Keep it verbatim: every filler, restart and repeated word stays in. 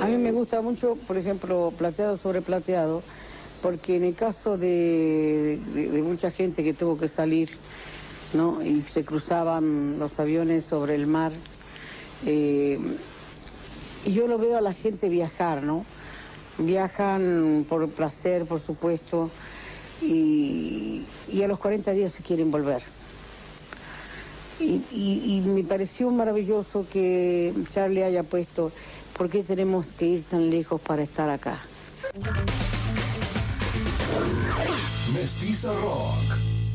A mí me gusta mucho, por ejemplo, Plateado sobre Plateado, porque en el caso de, de, de mucha gente que tuvo que salir, ¿no? Y se cruzaban los aviones sobre el mar, eh, y yo lo veo a la gente viajar, ¿no? Viajan por placer, por supuesto, y, y a los cuarenta días se quieren volver. Y, y, y me pareció maravilloso que Charlie haya puesto, ¿por qué tenemos que ir tan lejos para estar acá? Mestiza Rock.